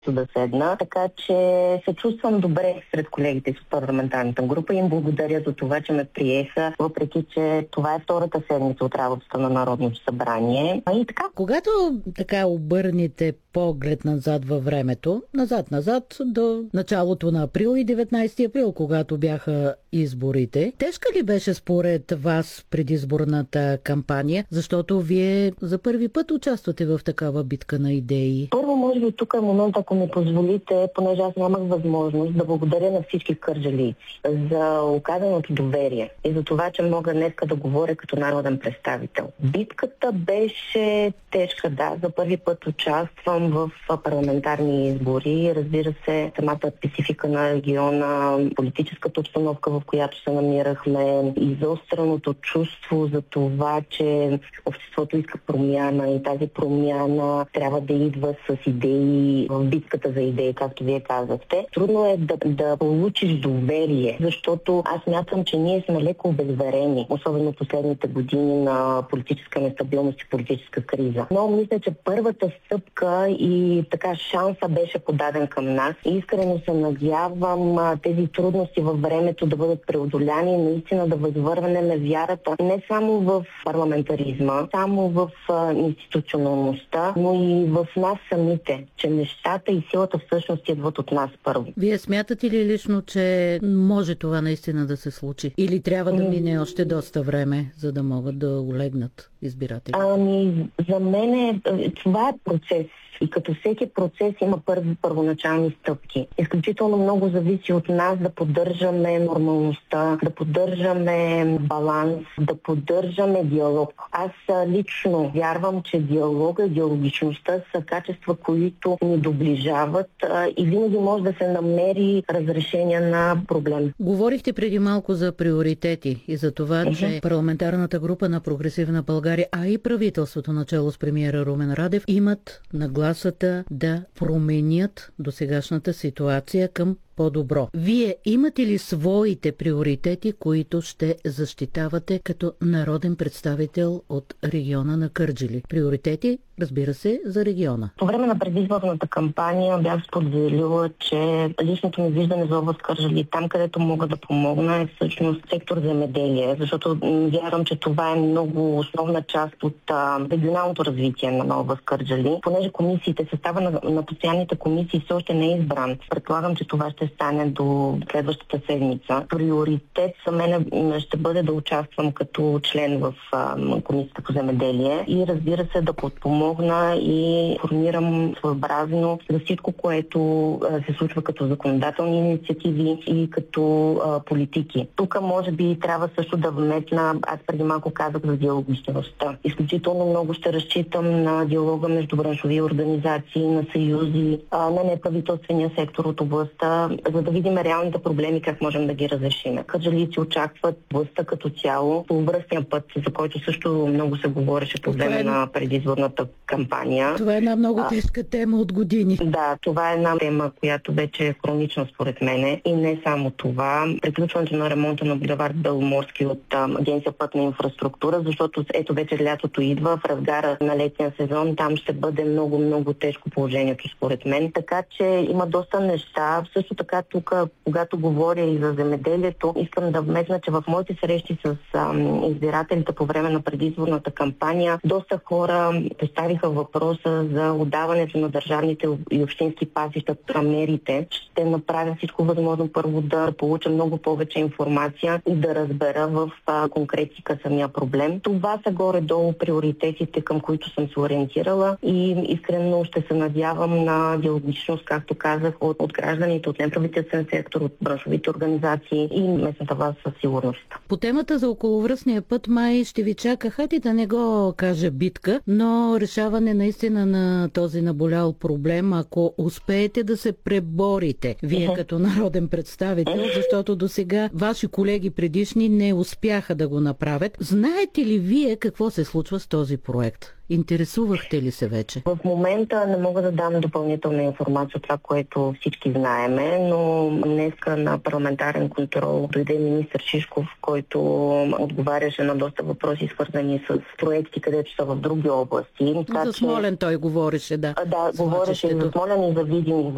да седна, така че се чувствам добре сред колегите в парламентарната група и им благодаря за това, че ме приеха, въпреки че това е втората седмица от работата на Народното събрание. И така. Когато така обърнете поглед назад във времето, назад до началото на април и 19 април, когато бяха изборите, тежка ли беше според вас предизборната кампания, защото вие за първи път участвате в такава битка на идеи? Първо, може би тук е момент, ако ми позволите, понеже аз нямах възможност да благодаря на всички кърджалийци за оказаното доверие и за това, че мога днеска да говоря като народен представител. Битката беше тежка, да. За първи път участвам в парламентарни избори. Разбира се, самата специфика на региона, политическата обстановка, в която се намирахме, изостреното чувство за това, че обществото иска промяна и тази промяна трябва да идва с идеи, в битката за идеи, както вие казахте. Трудно е да получиш доверие, защото аз мятам, че ние сме леко обезверени, особено последните години на политическа нестабилност и политическа криза. Но мисля, че първата стъпка и така шанса беше подаден към нас. Искрено се надявам тези трудности във времето да бъдат преодоляни и наистина да възвърнем вярата не само в парламентаризма, само в институционалността, но и в нас самите, че нещата и силата всъщност идват от нас първо. Вие смятате ли лично, че може това наистина да се случи? Или трябва да мине още доста време, за да могат да олегнат избиратели? За мен това е процес. И като всеки процес има първоначални стъпки. Изключително много зависи от нас да поддържаме нормалността, да поддържаме баланс, да поддържаме диалог. Аз лично вярвам, че диалога и диалогичността са качества, които ни доближават и винаги може да се намери разрешение на проблем. Говорихте преди малко за приоритети и за това, че парламентарната група на Прогресивна България, а и правителството начело с премиера Румен Радев имат нагласата да променят досегашната ситуация към по-добро. Вие имате ли своите приоритети, които ще защитавате като народен представител от региона на Кърджали? Приоритети, разбира се, за региона. По време на предизборната кампания бях споделила, че личното ми виждане за област Кърджали, там където мога да помогна, е всъщност сектор земеделие, защото вярвам, че това е много основна част от регионалното развитие на област Кърджали. Понеже комисиите, състава на постоянните комисии все още не е избран. Предполагам, че това ще стане до следващата седмица. Приоритет за мен ще бъде да участвам като член в Комисията по земеделие и разбира се да подпомогна и формирам своеобразно за всичко, което се случва като законодателни инициативи и като политики. Тук може би трябва също да вметна, аз преди малко казах за диалогичността. Изключително много ще разчитам на диалога между браншови организации, на съюзи, на неправителствения сектор от областта, за да видим реалните проблеми, как можем да ги разрешим. Кърджалийци очакват властта като цяло по връстния път, за който също много се говореше по време на предизборната кампания. Това е една много тежка тема от години. Да, това е една тема, която вече е хронична според мене. И не само това. Приключването на ремонта на булевард Беломорски от Агенция пътна инфраструктура, защото ето вече лятото идва, в разгара на летния сезон, там ще бъде много, много тежко положението според мен. Така че има доста неща. Също така тук, когато говоря и за земеделието, искам да вметна, че в моите срещи с избирателите по време на предизборната кампания, доста хора поставиха въпроса за отдаването на държавните и общински пасища към мерите. Ще направя всичко възможно първо да получа много повече информация и да разбера в конкретика самия проблем. Това са горе-долу приоритетите, към които съм се ориентирала и искрено ще се надявам на диалогичност, както казах, от гражданите, от неправителствен сектор, от браншовите организации и местната власт със сигурност. По темата за околовръстния път май ще ви чака, хати да не го кажа битка, но решаване наистина на този наболял проблем, ако успеете да се преборите вие като народен представител, защото досега ваши колеги предишни не успяха да го направят. Знаете ли вие какво се случва с този проект? Интересувахте ли се вече? В момента не мога да дам допълнителна информация от това, което всички знаеме, но днеска на парламентарен контрол дойде министър Шишков, който отговаряше на доста въпроси, свързани с проекти, където са в други области. За Смолян той говореше, да. Да, говореше и за Смолян и за Видин